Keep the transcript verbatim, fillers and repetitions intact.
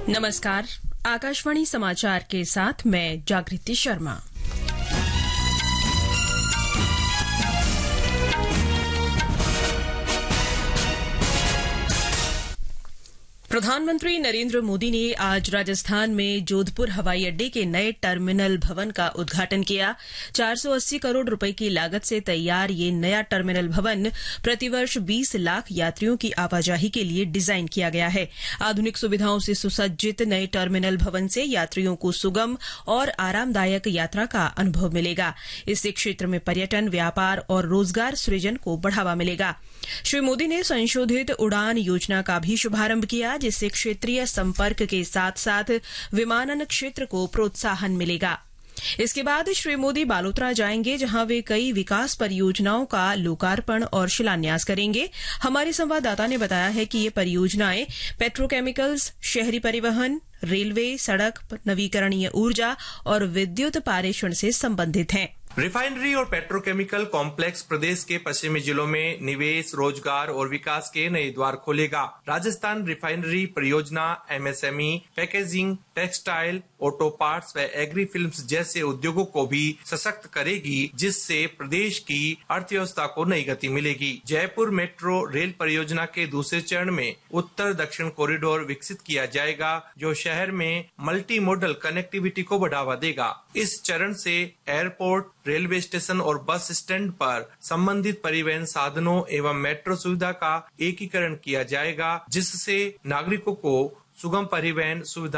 नमस्कार, आकाशवाणी समाचार के साथ मैं जागृति शर्मा। प्रधानमंत्री नरेंद्र मोदी ने आज राजस्थान में जोधपुर हवाई अड्डे के नए टर्मिनल भवन का उद्घाटन किया। चार सौ अस्सी करोड़ रुपए की लागत से तैयार ये नया टर्मिनल भवन प्रतिवर्ष बीस लाख यात्रियों की आवाजाही के लिए डिजाइन किया गया है। आधुनिक सुविधाओं से सुसज्जित नए टर्मिनल भवन से यात्रियों को सुगम और आरामदायक यात्रा का अनुभव मिलेगा। इससे क्षेत्र में पर्यटन, व्यापार और रोजगार सृजन को बढ़ावा मिलेगा। श्री मोदी ने संशोधित उड़ान योजना का भी शुभारंभ किया, जिससे क्षेत्रीय संपर्क के साथ साथ विमानन क्षेत्र को प्रोत्साहन मिलेगा। इसके बाद श्री मोदी बालोतरा जाएंगे, जहां वे कई विकास परियोजनाओं का लोकार्पण और शिलान्यास करेंगे। हमारे संवाददाता ने बताया है कि ये परियोजनाएं पेट्रोकेमिकल्स, शहरी परिवहन, रेलवे, सड़क, नवीकरणीय ऊर्जा और विद्युत पारेषण से संबंधित हैं। रिफाइनरी और पेट्रोकेमिकल कॉम्प्लेक्स प्रदेश के पश्चिमी जिलों में निवेश, रोजगार और विकास के नए द्वार खोलेगा। राजस्थान रिफाइनरी परियोजना MSME, packaging, textile, auto parts व एग्री फिल्म्स जैसे उद्योगों को भी सशक्त करेगी, जिससे प्रदेश की अर्थव्यवस्था को नई गति मिलेगी। जयपुर मेट्रो रेल परियोजना के दूसरे चरण में उत्तर दक्षिण कॉरिडोर विकसित किया जाएगा, जो शहर में मल्टी मॉडल कनेक्टिविटी को बढ़ावा देगा। इस चरण से एयरपोर्ट, रेलवे स्टेशन और बस स्टैंड पर संबंधित परिवहन साधनों एवं मेट्रो सुविधा का एकीकरण किया जाएगा, जिससे नागरिकों को सुगम परिवहन सुविधा